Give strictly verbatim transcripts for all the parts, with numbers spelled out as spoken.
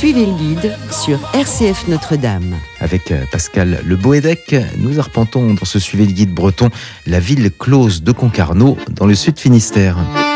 Suivez le guide sur R C F Notre-Dame. Avec Pascal Le Boédec, nous arpentons dans ce Suivez le guide breton la ville close de Concarneau dans le sud Finistère.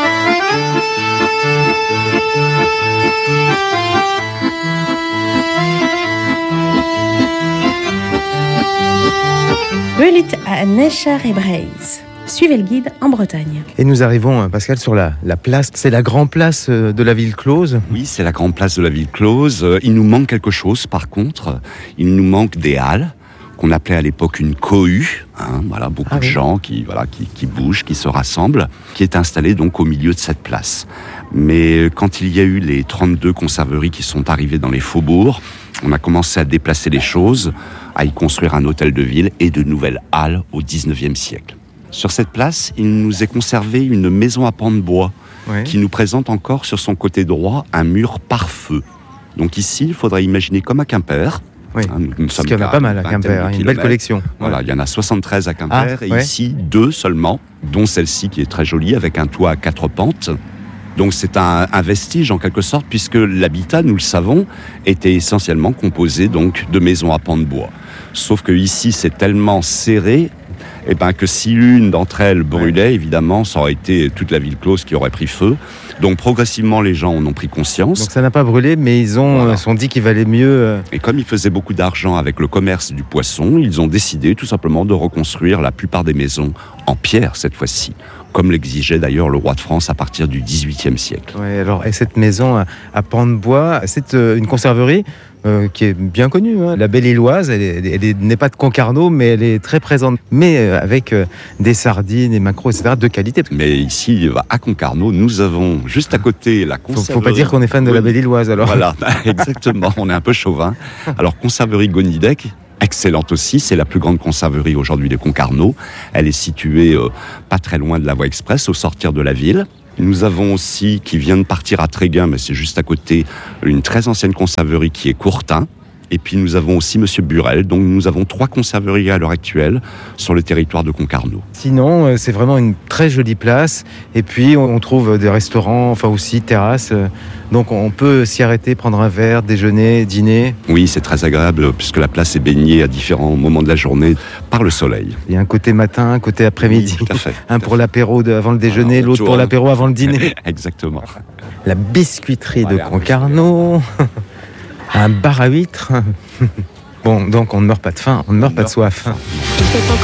Hulit à Necher et Breizh. Suivez le guide en Bretagne. Et nous arrivons, Pascal, sur la, la place. C'est la grande place de la ville close. Oui, c'est la grande place de la ville close. Il nous manque quelque chose, par contre. Il nous manque des halles, qu'on appelait à l'époque une cohue. Hein, voilà, beaucoup ah, de oui. gens qui, voilà, qui, qui bougent, qui se rassemblent, qui est installée donc au milieu de cette place. Mais quand il y a eu les trente-deux conserveries qui sont arrivées dans les faubourgs, on a commencé à déplacer les choses, à y construire un hôtel de ville et de nouvelles halles au dix-neuvième siècle. Sur cette place, il nous est conservé une maison à pans de bois Oui. qui nous présente encore sur son côté droit un mur par feu. Donc ici, il faudrait imaginer comme à Quimper. Oui. Hein, nous, nous Parce sommes qu'il y en a pas mal à Quimper, une belle collection. Voilà, il y en a soixante-treize à Quimper Ah, et ouais. ici deux seulement, dont celle-ci qui est très jolie avec un toit à quatre pentes. Donc c'est un, un vestige en quelque sorte puisque l'habitat, nous le savons, était essentiellement composé donc de maisons à pans de bois. Sauf que ici c'est tellement serré. Eh ben, que si l'une d'entre elles brûlait, évidemment, ça aurait été toute la ville close qui aurait pris feu. Donc progressivement, les gens en ont pris conscience. Donc ça n'a pas brûlé, mais ils ont Voilà. euh, sont dit qu'il valait mieux. Euh... Et comme ils faisaient beaucoup d'argent avec le commerce du poisson, ils ont décidé tout simplement de reconstruire la plupart des maisons en pierre cette fois-ci, comme l'exigeait d'ailleurs le roi de France à partir du dix-huitième siècle. Ouais, alors, et cette maison à, à pans de bois, c'est euh, une conserverie euh, qui est bien connue. Hein. La Belle-Éloise, elle, est, elle est, n'est pas de Concarneau, mais elle est très présente. Mais euh, avec euh, des sardines, des maquereaux, et cetera, de qualité. Mais ici, à Concarneau, nous avons juste à côté la Faut, conserverie... faut pas dire qu'on est fan de la Belle-Éloise, alors. Voilà, exactement, on est un peu chauvin. Alors, conserverie Gonidec, excellente aussi, c'est la plus grande conserverie aujourd'hui de Concarneau. Elle est située euh, pas très loin de la voie express, au sortir de la ville. Nous avons aussi, qui vient de partir à Tréguin, mais c'est juste à côté, une très ancienne conserverie qui est Courtin. Et puis nous avons aussi Monsieur Burel. Donc nous avons trois conserveries à l'heure actuelle sur le territoire de Concarneau. Sinon, euh, c'est vraiment une très jolie place. Et puis, on, on trouve des restaurants, enfin aussi terrasses. Euh, donc on peut s'y arrêter, prendre un verre, déjeuner, dîner. Oui, c'est très agréable puisque la place est baignée à différents moments de la journée par le soleil. Il y a un côté matin, un côté après-midi. Oui, tout à fait. Un pour l'apéro de, avant le déjeuner, Alors, l'autre pour toujours. l'apéro avant le dîner. Exactement. La biscuiterie de Voilà. Concarneau. Un bar à huîtres. Bon, donc on ne meurt pas de faim, on ne meurt pas de soif. Il fait encore